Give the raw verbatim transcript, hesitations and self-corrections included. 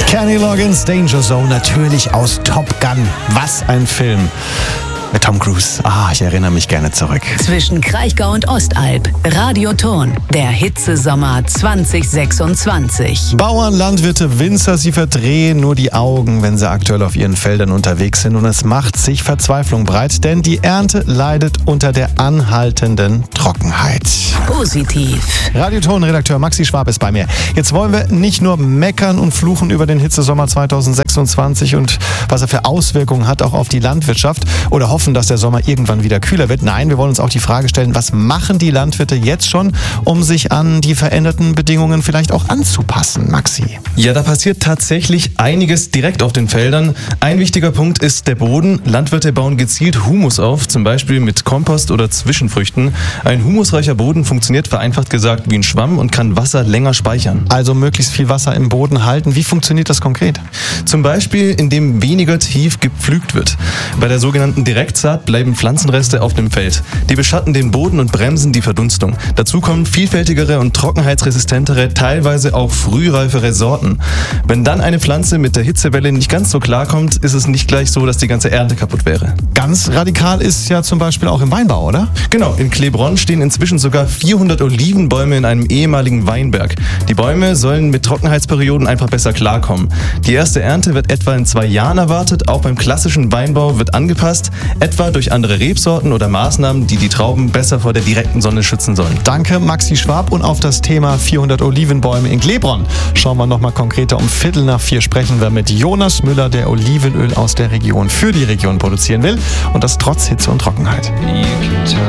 Kenny Loggins, Danger Zone, natürlich aus Top Gun. Was ein Film. Mit Tom Cruise. Ah, ich erinnere mich gerne zurück. Zwischen Kraichgau und Ostalb. Radioton. Der Hitzesommer zwanzig sechsundzwanzig. Bauern, Landwirte, Winzer, sie verdrehen nur die Augen, wenn sie aktuell auf ihren Feldern unterwegs sind. Und es macht sich Verzweiflung breit, denn die Ernte leidet unter der anhaltenden Trockenheit. Positiv. Radioton-Redakteur Maxi Schwab ist bei mir. Jetzt wollen wir nicht nur meckern und fluchen über den Hitzesommer zwanzig sechsundzwanzig und was er für Auswirkungen hat auch auf die Landwirtschaft oder hoffen, dass der Sommer irgendwann wieder kühler wird. Nein, wir wollen uns auch die Frage stellen, was machen die Landwirte jetzt schon, um sich an die veränderten Bedingungen vielleicht auch anzupassen, Maxi? Ja, da passiert tatsächlich einiges direkt auf den Feldern. Ein wichtiger Punkt ist der Boden. Landwirte bauen gezielt Humus auf, zum Beispiel mit Kompost oder Zwischenfrüchten. Ein humusreicher Boden funktioniert vereinfacht gesagt wie ein Schwamm und kann Wasser länger speichern. Also möglichst viel Wasser im Boden halten. Wie funktioniert das konkret? Zum Beispiel, indem weniger tief gepflügt wird. Bei der sogenannten Direktsaat bleiben Pflanzenreste auf dem Feld. Die beschatten den Boden und bremsen die Verdunstung. Dazu kommen vielfältigere und trockenheitsresistentere, teilweise auch frühreifere Sorten. Wenn dann eine Pflanze mit der Hitzewelle nicht ganz so klarkommt, ist es nicht gleich so, dass die ganze Ernte kaputt wäre. Ganz radikal ist ja zum Beispiel auch im Weinbau, oder? Genau, in Klebronn stehen inzwischen sogar vierhundert Olivenbäume in einem ehemaligen Weinberg. Die Bäume sollen mit Trockenheitsperioden einfach besser klarkommen. Die erste Ernte wird etwa in zwei Jahren erwartet. Auch beim klassischen Weinbau wird angepasst, etwa durch andere Rebsorten oder Maßnahmen, die die Trauben besser vor der direkten Sonne schützen sollen. Danke, Maxi Schwab. Und auf das Thema vierhundert Olivenbäume in Klebronn schauen wir nochmal konkreter. Um Viertel nach vier sprechen wir mit Jonas Müller, der Olivenöl aus der Region für die Region produzieren will. Und das trotz Hitze und Trockenheit.